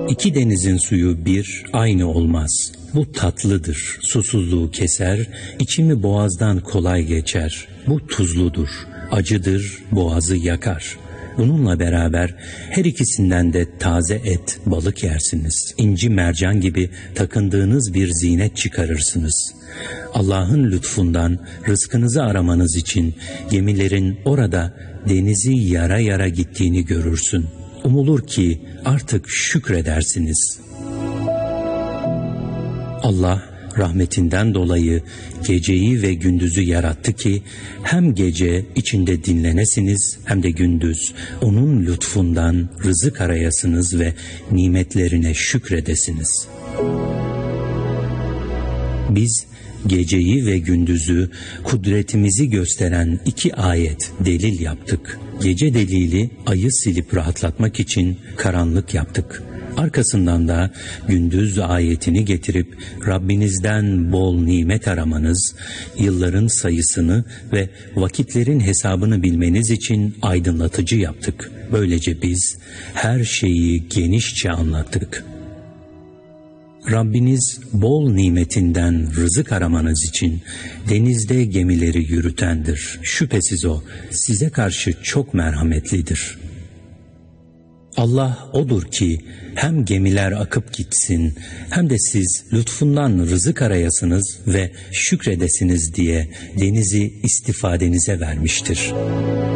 İki denizin suyu bir, aynı olmaz. Bu tatlıdır, susuzluğu keser, içimi boğazdan kolay geçer. Bu tuzludur, acıdır, boğazı yakar. Bununla beraber her ikisinden de taze et, balık yersiniz. İnci mercan gibi takındığınız bir zinet çıkarırsınız. Allah'ın lütfundan rızkınızı aramanız için gemilerin orada denizi yara yara gittiğini görürsün. Umulur ki artık şükredersiniz. Allah rahmetinden dolayı geceyi ve gündüzü yarattı ki hem gece içinde dinlenesiniz hem de gündüz onun lütfundan rızık arayasınız ve nimetlerine şükredesiniz. Biz geceyi ve gündüzü kudretimizi gösteren iki ayet delil yaptık. Gece delili ayı silip rahatlatmak için karanlık yaptık. Arkasından da gündüz ayetini getirip Rabbinizden bol nimet aramanız, yılların sayısını ve vakitlerin hesabını bilmeniz için aydınlatıcı yaptık. Böylece biz her şeyi genişçe anlattık. Rabbiniz bol nimetinden rızık aramanız için denizde gemileri yürütendir. Şüphesiz O size karşı çok merhametlidir. Allah O'dur ki hem gemiler akıp gitsin hem de siz lütfundan rızık arayasınız ve şükredesiniz diye denizi istifadenize vermiştir.